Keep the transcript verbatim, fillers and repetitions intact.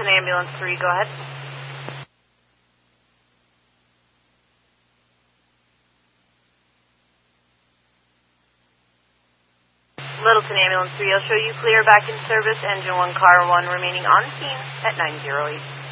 Littleton Ambulance three, go ahead. Littleton Ambulance three, I'll show you clear back in service. Engine one, car one remaining on scene at nine zero eight.